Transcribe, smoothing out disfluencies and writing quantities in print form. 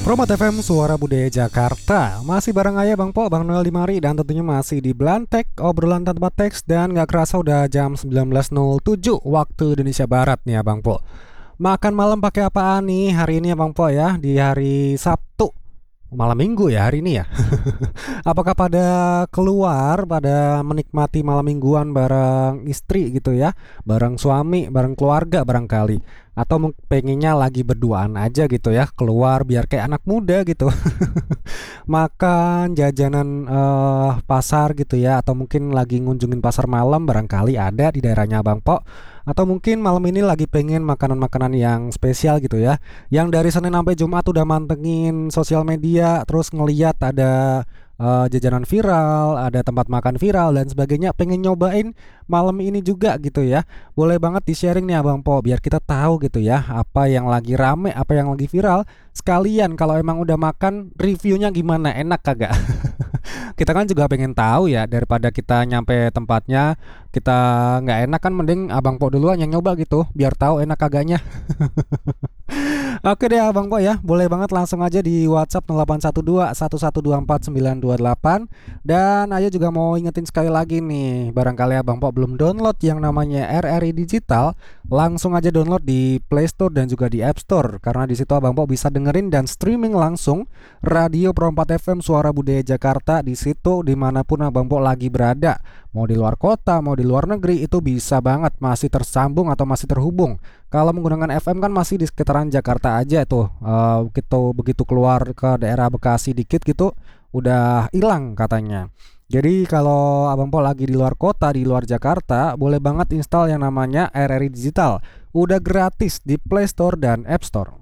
Promote FM Suara Budaya Jakarta. Masih bareng aja Bang Po, Bang Noel di Mari. Dan tentunya masih di Blantek, obrolan tanpa teks. Dan gak kerasa udah jam 19.07 waktu Indonesia Barat nih ya Bang Po. Makan malam pakai apaan nih hari ini ya Bang Po ya? Di hari Sabtu, malam minggu ya hari ini ya. Apakah pada keluar, pada menikmati malam mingguan bareng istri gitu ya, bareng suami, bareng keluarga barangkali, atau pengennya lagi berduaan aja gitu ya, keluar biar kayak anak muda gitu. Makan jajanan pasar gitu ya, atau mungkin lagi ngunjungin pasar malam barangkali ada di daerahnya Bang Po, atau mungkin malam ini lagi pengen makanan-makanan yang spesial gitu ya, yang dari Senin sampai Jumat udah mantengin sosial media, terus ngeliat ada jajanan viral, ada tempat makan viral dan sebagainya, pengen nyobain malam ini juga gitu ya. Boleh banget di-sharing nih Abang Po, biar kita tahu gitu ya, apa yang lagi rame, apa yang lagi viral. Sekalian kalau emang udah makan, reviewnya gimana, enak kagak? Kita kan juga pengen tahu ya, daripada kita nyampe tempatnya kita nggak enak, kan mending Abang Po duluan yang nyoba gitu, biar tahu enak kagaknya. Oke deh Abang Po ya, boleh banget langsung aja di WhatsApp 0812 1124 928. Dan Ayo juga mau ingetin sekali lagi nih, barangkali Abang Po belum download yang namanya RRI Digital, langsung aja download di Play Store dan juga di App Store. Karena di situ Abang Po bisa dengerin dan streaming langsung Radio Pro 4 FM Suara Budaya Jakarta di situ dimanapun Abang Po lagi berada. Mau di luar kota, mau di luar negeri, itu bisa banget, masih tersambung atau masih terhubung. Kalau menggunakan FM kan masih di sekitaran Jakarta aja tuh. Begitu keluar ke daerah Bekasi dikit gitu udah hilang katanya. Jadi kalau Abang Po lagi di luar kota, di luar Jakarta, boleh banget install yang namanya RRI Digital. Udah gratis di Play Store dan App Store.